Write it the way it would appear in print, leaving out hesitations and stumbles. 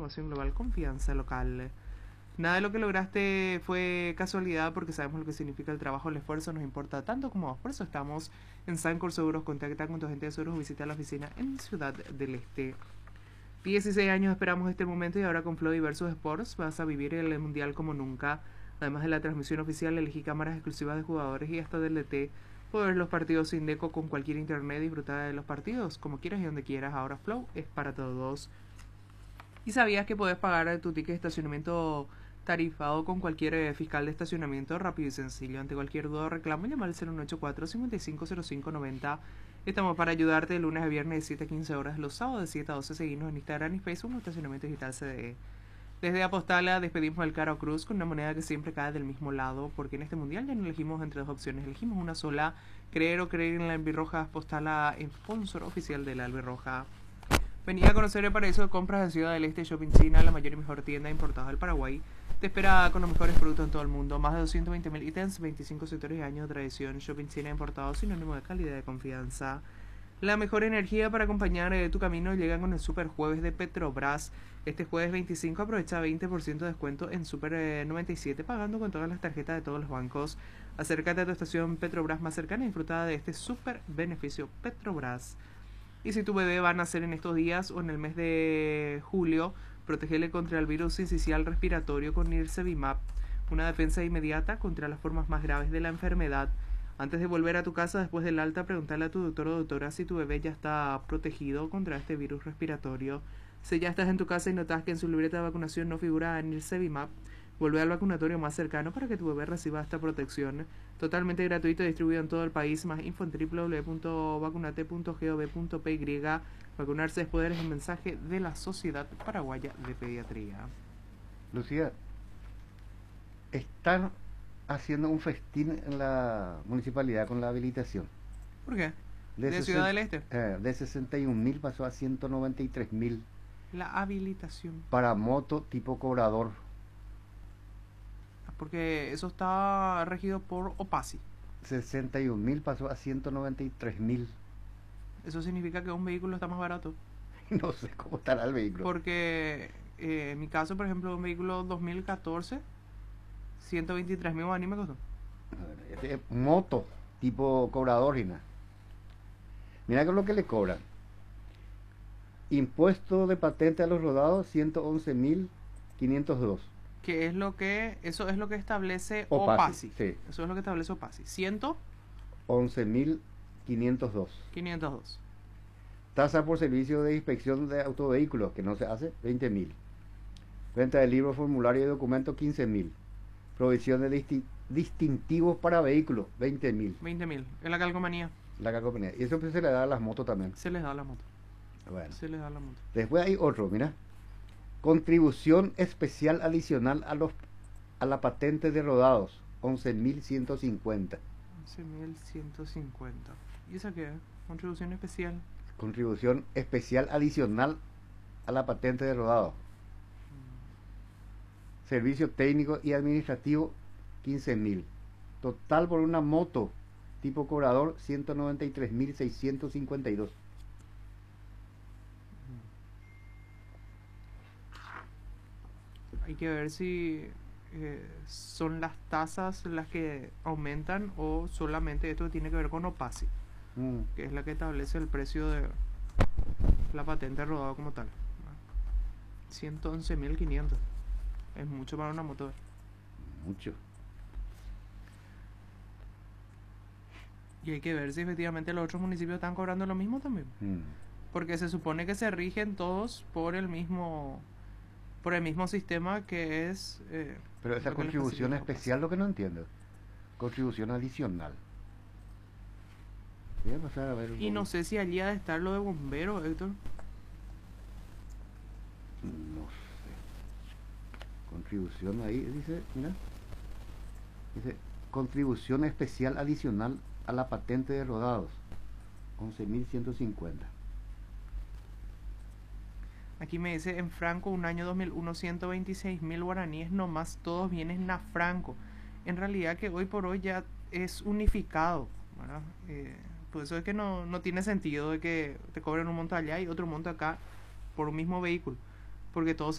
innovación global, confianza local. Nada de lo que lograste fue casualidad porque sabemos lo que significa el trabajo, el esfuerzo, nos importa tanto como vos. Por eso estamos en Sancor Seguros. Contacta con tu agente de seguros o visita la oficina en Ciudad del Este. 16 años esperamos este momento y ahora con Flow y Versus Sports vas a vivir el mundial como nunca. Además de la transmisión oficial, elegí cámaras exclusivas de jugadores y hasta del DT. Puedes ver los partidos sin deco con cualquier internet, disfrutar de los partidos como quieras y donde quieras. Ahora Flow es para todos. ¿Y sabías que puedes pagar tu ticket de estacionamiento tarifado con cualquier fiscal de estacionamiento? Rápido y sencillo. Ante cualquier duda o reclamo, llama al 094-550590. Estamos para ayudarte de lunes a viernes de 7 a 15 horas, los sábados de 7 a 12. Seguimos en Instagram y Facebook, Estacionamiento Digital CDE. Desde Apostala despedimos el Caro Cruz con una moneda que siempre cae del mismo lado, porque en este mundial ya no elegimos entre dos opciones, elegimos una sola: creer o creer en la Albirroja. Apostala, sponsor oficial de la Albirroja. Venía a conocer el paraíso de compras de Ciudad del Este, Shopping China, la mayor y mejor tienda importada del Paraguay. Te espera con los mejores productos en todo el mundo, más de 220.000 ítems, 25 sectores y años de tradición. Shopping China importado, sinónimo de calidad y de confianza. La mejor energía para acompañar tu camino llega con el Super Jueves de Petrobras. Este jueves 25 aprovecha 20% de descuento en Super 97, pagando con todas las tarjetas de todos los bancos. Acércate a tu estación Petrobras más cercana y disfruta de este super beneficio Petrobras. Y si tu bebé va a nacer en estos días o en el mes de julio, protégele contra el virus sincicial respiratorio con Nirsevimab, una defensa inmediata contra las formas más graves de la enfermedad. Antes de volver a tu casa después del alta, preguntale a tu doctor o doctora si tu bebé ya está protegido contra este virus respiratorio. Si ya estás en tu casa y notas que en su libreta de vacunación no figura Nirsevimab, vuelve al vacunatorio más cercano para que tu bebé reciba esta protección. Totalmente gratuito y distribuido en todo el país. Más info en www.vacunate.gov.py. Vacunarse es poder, es un mensaje de la Sociedad Paraguaya de Pediatría. Lucía, están haciendo un festín en la municipalidad con la habilitación. ¿Por qué? ¿De Ciudad del Este? De 61.000 pasó a 193.000. La habilitación. Para moto tipo cobrador. Porque eso está regido por OPASI. 61.000 pasó a 193.000. Eso significa que un vehículo está más barato. No sé cómo estará el vehículo. Porque en mi caso, por ejemplo, un vehículo 2014, 123.000 guaraní me costó. Este es moto tipo cobrador, Gina. Mira con lo que le cobran. Impuesto de patente a los rodados, 111.502. Que es lo que, eso es lo que establece OPASI. OPASI. Sí. Eso es lo que establece OPASI. 11.502. 502. Tasa por servicio de inspección de autovehículos, que no se hace, 20.000. Venta de libros, formulario y documentos, 15.000. Provisión de distintivos para vehículos, 20.000. 20.000. Es la calcomanía. La compañía. Y eso pues se le da a las motos también. Se les da a la moto. Bueno. Se les da a la moto. Después hay otro, mira. Contribución especial adicional a la patente de rodados, 11.150. 11.150. ¿Y esa qué es? Contribución especial. Contribución especial adicional a la patente de rodados. Servicio técnico y administrativo, 15.000. Total por una moto tipo cobrador, 193.652. Hay que ver si son las tasas las que aumentan o solamente esto tiene que ver con OPASI, que es la que establece el precio de la patente rodada como tal. 111.500. Es mucho para una moto. Mucho. Y hay que ver si efectivamente los otros municipios están cobrando lo mismo también. Porque se supone que se rigen todos por el mismo sistema que es... Pero esa contribución especial, lo que no entiendo. Contribución adicional. Voy a pasar a ver. Y no sé si allí ha de estar lo de bomberos, Héctor. No sé. Contribución ahí, dice, mira. Dice, contribución especial adicional a la patente de rodados. 11.150. Aquí me dice, en franco, un año 2001, 126.000 guaraníes nomás, todos vienen a franco. En realidad que hoy por hoy ya es unificado, ¿verdad? Por eso es que no tiene sentido de que te cobren un monto allá y otro monto acá por un mismo vehículo. Porque todo